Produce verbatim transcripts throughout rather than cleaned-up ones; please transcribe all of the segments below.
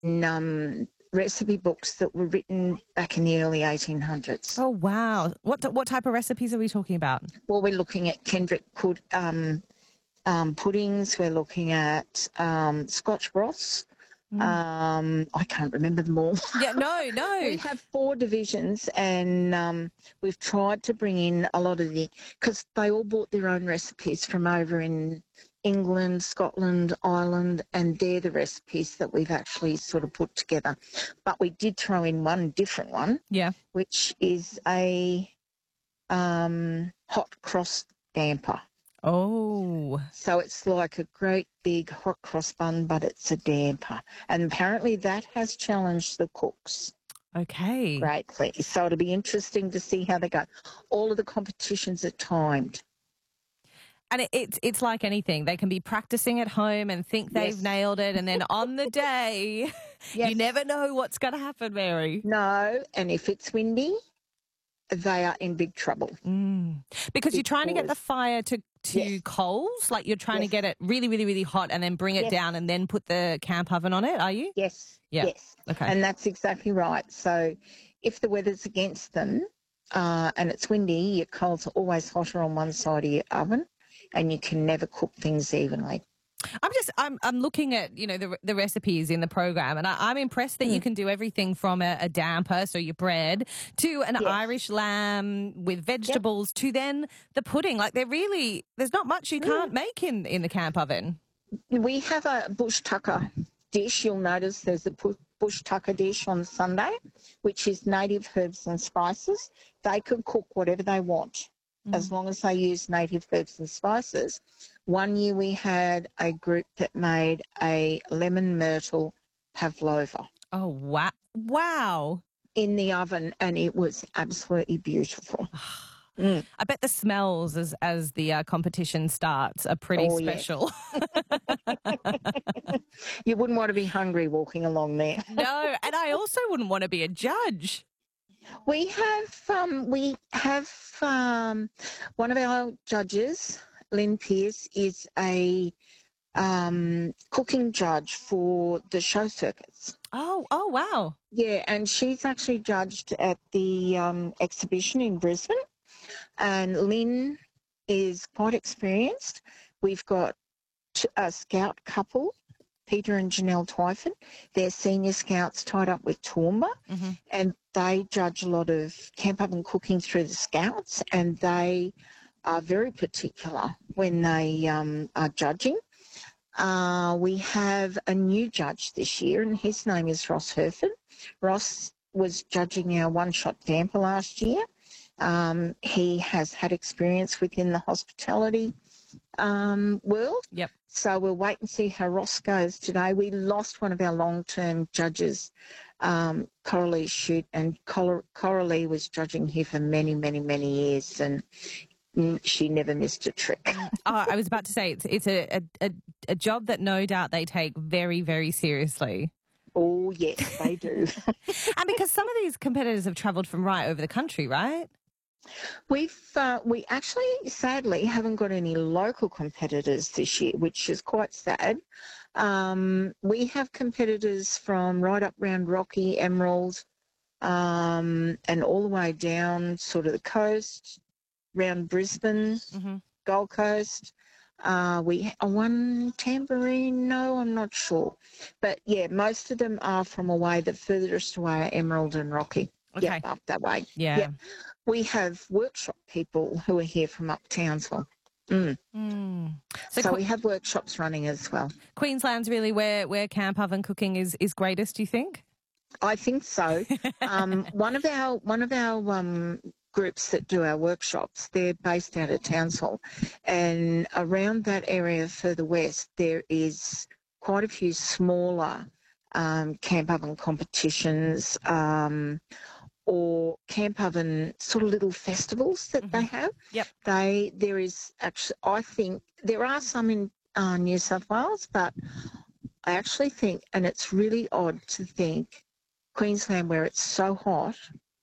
um, recipe books that were written back in the early eighteen hundreds. Oh, wow. What what type of recipes are we talking about? Well, we're looking at Kendrick pud- um, um, puddings. We're looking at um, Scotch broths. Mm. Um, I can't remember them all. Yeah, no, no. We have four divisions, and um, we've tried to bring in a lot of the, because they all bought their own recipes from over in England, Scotland, Ireland, and they're the recipes that we've actually sort of put together. But we did throw in one different one, Yeah. which is a um, hot cross damper. Oh. So it's like a great big hot cross bun, but it's a damper. And apparently that has challenged the cooks Okay. greatly. So it'll be interesting to see how they go. All of the competitions are timed. And it, it's it's like anything. They can be practicing at home and think they've Yes. nailed it, and then on the day, Yes. you never know what's going to happen, Mary. No, and if it's windy, they are in big trouble. Mm. Because you're trying to get the Because- fire to, to Yes. coals, like you're trying Yes. to get it really, really, really hot and then bring it Yes. down and then put the camp oven on it, are you? Yes, Yeah. yes. Okay. And that's exactly right. So if the weather's against them uh, and it's windy, your coals are always hotter on one side of your oven and you can never cook things evenly. I'm just I'm I'm looking at, you know, the the recipes in the program, and I, I'm impressed that Mm. you can do everything from a, a damper, so your bread, to an Yes. Irish lamb with vegetables, to then the pudding. Like they're really there's not much you Mm. can't make in in the camp oven. We have a bush tucker dish. You'll notice there's a pu- bush tucker dish on Sunday, which is native herbs and spices. They can cook whatever they want as long as they use native herbs and spices. One year we had a group that made a lemon myrtle pavlova Oh wow! Wow! in the oven, and it was absolutely beautiful. Mm. I bet the smells as as the uh, competition starts are pretty Oh, yes. special. You wouldn't want to be hungry walking along there. No, and I also wouldn't want to be a judge. We have um, we have um, one of our judges, Lynn Pierce, is a um, cooking judge for the show circuits. Oh, oh wow! Yeah, and she's actually judged at the um, exhibition in Brisbane. And Lynn is quite experienced. We've got t- a scout couple, Peter and Janelle Twyford. They're senior scouts tied up with Toowoomba, Mhm. and they judge a lot of camp oven cooking through the scouts, and they are very particular when they um, are judging. Uh, we have a new judge this year, and his name is Ross Herford. Ross was judging our one-shot damper last year. Um, he has had experience within the hospitality um, world. Yep. So we'll wait and see how Ross goes today. We lost one of our long-term judges, um, Coralie Shute, and Cor- Coralie was judging here for many, many, many years, and mm, she never missed a trick. Oh, I was about to say it's it's a, a, a, a job that no doubt they take very, very seriously. Oh, yes, they do. And because some of these competitors have travelled from right over the country, right? We've uh, we actually sadly haven't got any local competitors this year, which is quite sad. Um, we have competitors from right up round Rocky, Emerald, um, and all the way down sort of the coast, round Brisbane, Mm-hmm. Gold Coast. Uh, we uh, one tambourine, no, I'm not sure, but yeah, most of them are from away. The furthest away are Emerald and Rocky. Okay. Yeah, up that way. Yeah. Yep. We have workshop people who are here from up Townsville. Mm. Mm. So, So, Que- we have workshops running as well. Queensland's really where, where camp oven cooking is, is greatest, do you think? I think so. um, one of our one of our um, groups that do our workshops, they're based out of Townsville, and around that area further west, there is quite a few smaller um, camp oven competitions. Um, or camp oven sort of little festivals that they have. Yep. They there is actually, I think there are some in uh, New South Wales, but I actually think, and it's really odd to think, Queensland, where it's so hot,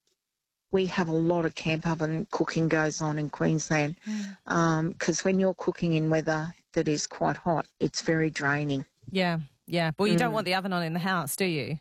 we have a lot of camp oven cooking goes on in Queensland, because um, when you're cooking in weather that is quite hot, it's very draining. Yeah. Yeah. Well, you don't Mm. want the oven on in the house, do you?